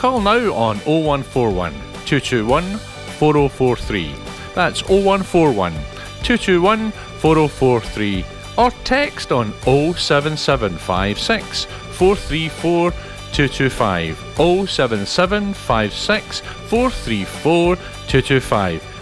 Call now on 0141 221 4043. That's 0141 221 4043. Or text on 07756 434 225. 07756 434 225.